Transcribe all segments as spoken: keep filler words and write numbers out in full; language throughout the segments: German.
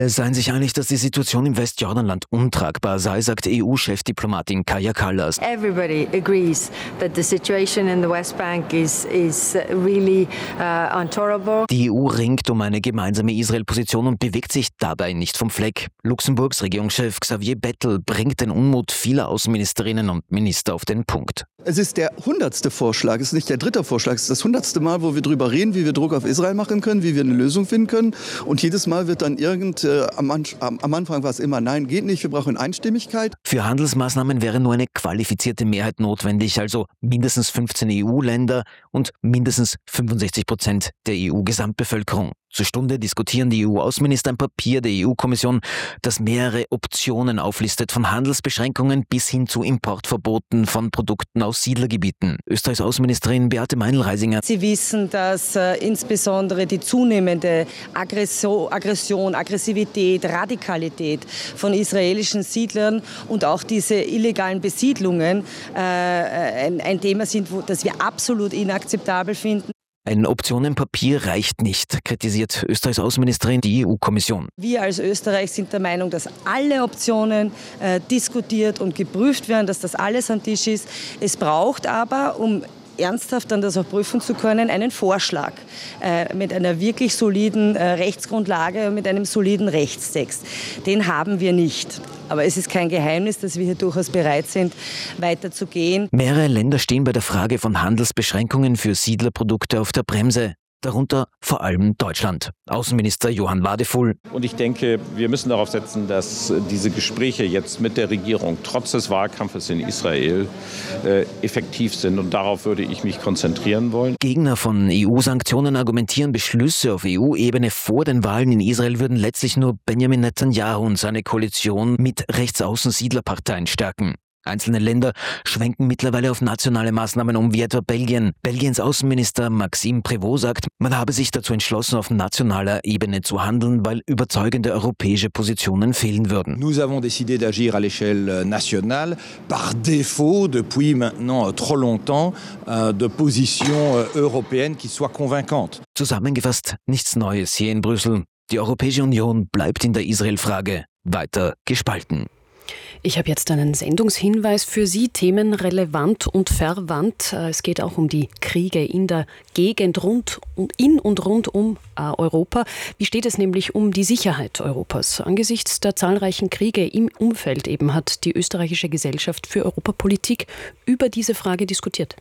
Seien sich einig, dass die Situation im Westjordanland untragbar sei, sagt E U-Chefdiplomatin Kaja Kallas. Everybody agrees that the situation in the West Bank is, is really uh, intolerable. Die E U ringt um eine gemeinsame Israel-Position und bewegt sich dabei nicht vom Fleck. Luxemburgs Regierungschef Xavier Bettel bringt den Unmut vieler Außenministerinnen und Minister auf den Punkt. Es ist der hundertste Vorschlag, es ist nicht der dritte Vorschlag, es ist das hundertste Mal, wo wir darüber reden, wie wir Druck auf Israel machen können, wie wir eine Lösung finden können. Und jedes Mal wird dann irgend, äh, am, am Anfang war es immer, nein, geht nicht, wir brauchen Einstimmigkeit. Für Handelsmaßnahmen wäre nur eine qualifizierte Mehrheit notwendig, also mindestens fünfzehn E U-Länder und mindestens fünfundsechzig Prozent der E U-Gesamtbevölkerung. Zur Stunde diskutieren die E U-Außenminister ein Papier der E U-Kommission, das mehrere Optionen auflistet, von Handelsbeschränkungen bis hin zu Importverboten von Produkten aus Siedlergebieten. Österreichs Außenministerin Beate Meinl-Reisinger. Sie wissen, dass äh, insbesondere die zunehmende Aggression, Aggression, Aggressivität, Radikalität von israelischen Siedlern und auch diese illegalen Besiedlungen äh, ein, ein Thema sind, wo, das wir absolut inakzeptabel finden. Ein Optionenpapier reicht nicht, kritisiert Österreichs Außenministerin die E U-Kommission. Wir als Österreich sind der Meinung, dass alle Optionen äh, diskutiert und geprüft werden, dass das alles am Tisch ist. Es braucht aber, um ernsthaft dann das auch prüfen zu können, einen Vorschlag äh, mit einer wirklich soliden äh, Rechtsgrundlage und mit einem soliden Rechtstext. Den haben wir nicht. Aber es ist kein Geheimnis, dass wir hier durchaus bereit sind, weiterzugehen. Mehrere Länder stehen bei der Frage von Handelsbeschränkungen für Siedlerprodukte auf der Bremse. Darunter vor allem Deutschland. Außenminister Johann Wadefull. Und ich denke, wir müssen darauf setzen, dass diese Gespräche jetzt mit der Regierung trotz des Wahlkampfes in Israel äh, effektiv sind. Und darauf würde ich mich konzentrieren wollen. Gegner von E U-Sanktionen argumentieren, Beschlüsse auf E U-Ebene vor den Wahlen in Israel würden letztlich nur Benjamin Netanyahu und seine Koalition mit Rechtsaußen-Siedlerparteien stärken. Einzelne Länder schwenken mittlerweile auf nationale Maßnahmen um, wie etwa Belgien. Belgiens Außenminister Maxime Prévost sagt, man habe sich dazu entschlossen, auf nationaler Ebene zu handeln, weil überzeugende europäische Positionen fehlen würden. Nous avons décidé d'agir à l'échelle nationale par défaut depuis maintenant trop longtemps de positions européennes qui soient convaincantes. Zusammengefasst, nichts Neues hier in Brüssel. Die Europäische Union bleibt in der Israel-Frage weiter gespalten. Ich habe jetzt einen Sendungshinweis für Sie, themenrelevant und verwandt. Es geht auch um die Kriege in der Gegend rund und in und rund um Europa. Wie steht es nämlich um die Sicherheit Europas? Angesichts der zahlreichen Kriege im Umfeld eben hat die österreichische Gesellschaft für Europapolitik über diese Frage diskutiert.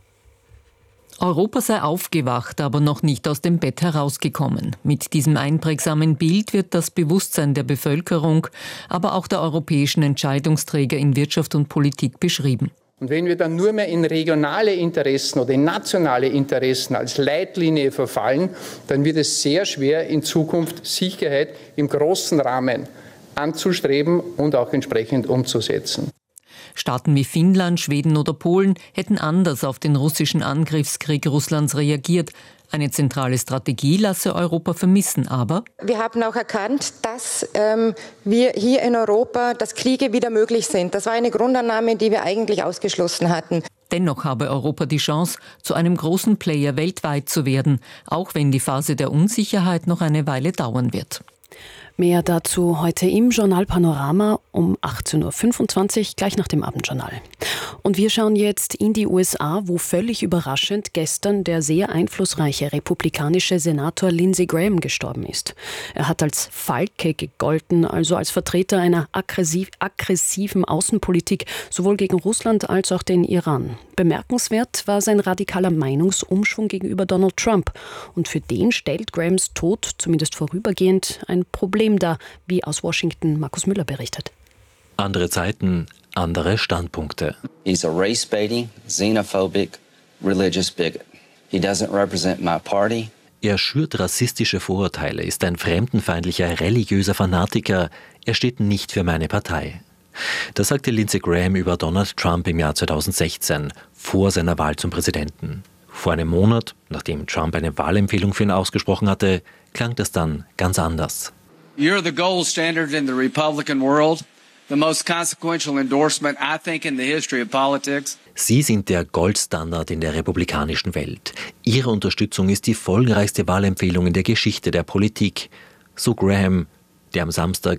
Europa sei aufgewacht, aber noch nicht aus dem Bett herausgekommen. Mit diesem einprägsamen Bild wird das Bewusstsein der Bevölkerung, aber auch der europäischen Entscheidungsträger in Wirtschaft und Politik beschrieben. Und wenn wir dann nur mehr in regionale Interessen oder in nationale Interessen als Leitlinie verfallen, dann wird es sehr schwer, in Zukunft Sicherheit im großen Rahmen anzustreben und auch entsprechend umzusetzen. Staaten wie Finnland, Schweden oder Polen hätten anders auf den russischen Angriffskrieg Russlands reagiert. Eine zentrale Strategie lasse Europa vermissen, aber wir haben auch erkannt, dass ähm, wir hier in Europa, dass Kriege wieder möglich sind. Das war eine Grundannahme, die wir eigentlich ausgeschlossen hatten. Dennoch habe Europa die Chance, zu einem großen Player weltweit zu werden, auch wenn die Phase der Unsicherheit noch eine Weile dauern wird. Mehr dazu heute im Journal Panorama um achtzehn Uhr fünfundzwanzig, gleich nach dem Abendjournal. Und wir schauen jetzt in die U S A, wo völlig überraschend gestern der sehr einflussreiche republikanische Senator Lindsey Graham gestorben ist. Er hat als Falke gegolten, also als Vertreter einer aggressiv, aggressiven Außenpolitik, sowohl gegen Russland als auch den Iran. Bemerkenswert war sein radikaler Meinungsumschwung gegenüber Donald Trump. Und für den stellt Grahams Tod, zumindest vorübergehend, ein Problem dar, wie aus Washington Markus Müller berichtet. Andere Zeiten, andere Standpunkte. He's a race-baiting, xenophobic, religious bigot. He doesn't represent my party. Er schürt rassistische Vorurteile, ist ein fremdenfeindlicher, religiöser Fanatiker. Er steht nicht für meine Partei. Das sagte Lindsey Graham über Donald Trump im Jahr zweitausendsechzehn, vor seiner Wahl zum Präsidenten. Vor einem Monat, nachdem Trump eine Wahlempfehlung für ihn ausgesprochen hatte, klang das dann ganz anders. You're the gold standard in the Republican world, the most consequential endorsement, I think, in the history of politics. Sie sind der Goldstandard in der republikanischen Welt. Ihre Unterstützung ist die folgenreichste Wahlempfehlung in der Geschichte der Politik. So Graham, Der am Samstag